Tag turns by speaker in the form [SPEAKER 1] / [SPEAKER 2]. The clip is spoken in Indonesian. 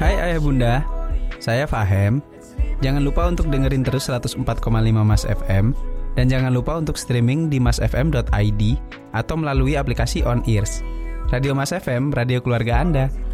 [SPEAKER 1] Hai ayah bunda, saya Fahem. Jangan lupa untuk dengerin terus 104,5 Mas FM. Dan jangan lupa untuk streaming di masfm.id atau melalui aplikasi On Ears. Radio Mas FM, radio keluarga Anda.